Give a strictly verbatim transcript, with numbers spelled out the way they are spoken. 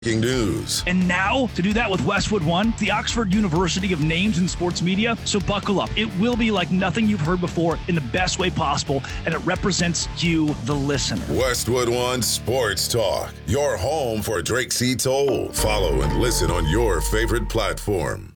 Breaking news. And now, to do that with Westwood One, the Oxford University of Names in Sports Media. So buckle up. It will be like nothing you've heard before in the best way possible, and it represents you, the listener. Westwood One Sports Talk, your home for Drake C. Toll. Follow and listen on your favorite platform.